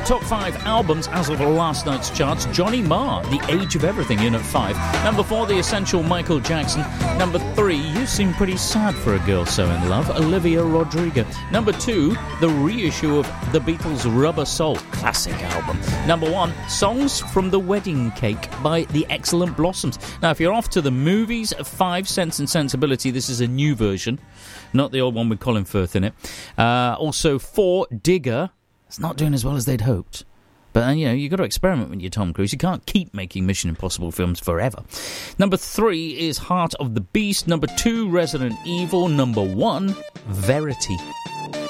Right, top 5 albums as of last night's charts. Johnny Marr, The Age of Everything, in at 5. Number 4, The Essential, Michael Jackson. Number 3, You Seem Pretty Sad for a Girl So in Love, Olivia Rodrigo. Number 2, the reissue of The Beatles' Rubber Soul, classic album. Number 1, Songs from the Wedding Cake by The Excellent Blossoms. Now, if you're off to the movies, 5, Sense and Sensibility. This is a new version, not the old one with Colin Firth in it. Also, 4, Digger. It's not doing as well as they'd hoped. But, you've got to experiment with your Tom Cruise. You can't keep making Mission Impossible films forever. Number 3 is Heart of the Beast. Number 2, Resident Evil. Number 1, Verity.